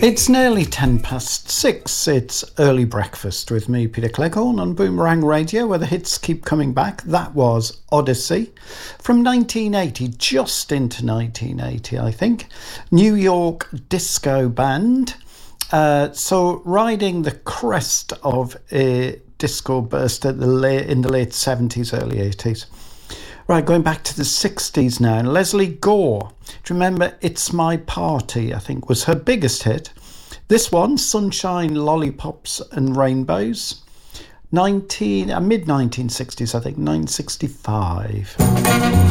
It's nearly 6:10. It's early breakfast with me, Peter Cleghorn, on Boomerang Radio, where the hits keep coming back. That was Odyssey from 1980, just into 1980, I think. New York disco band. So riding the crest of a disco burst in the late 70s, early 80s. Right, going back to the 60s now. Leslie Gore, do you remember It's My Party, I think, was her biggest hit. This one, Sunshine, Lollipops and Rainbows, mid-1960s, I think, 1965.